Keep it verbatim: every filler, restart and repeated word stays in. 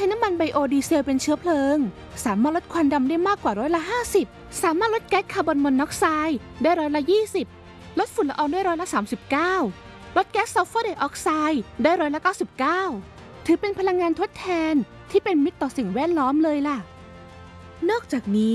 น้ำมันไบโอดีเซลเป็นเชื้อเพลิงสามารถลดควันดำได้มากกว่าร้อยละห้าสิบสามารถลดแก๊สคาร์บอนมอนอกไซด์ได้ร้อยละยี่สิบลดฝุ่นละอองได้ร้อยละสามสิบเก้าลดแก๊สซัลเฟอร์ไดออกไซด์ได้ร้อยละเก้าสิบเก้าถือเป็นพลังงานทดแทนที่เป็นมิตรต่อสิ่งแวดล้อมเลยล่ะนอกจากนี้